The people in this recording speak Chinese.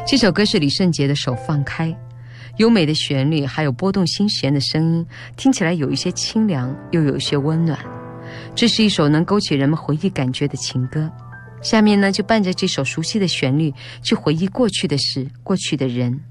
这首歌是李圣杰的《手放开》，优美的旋律还有拨动心弦的声音，听起来有一些清凉，又有一些温暖。这是一首能勾起人们回忆感觉的情歌。下面呢，就伴着这首熟悉的旋律，去回忆过去的事，过去的人。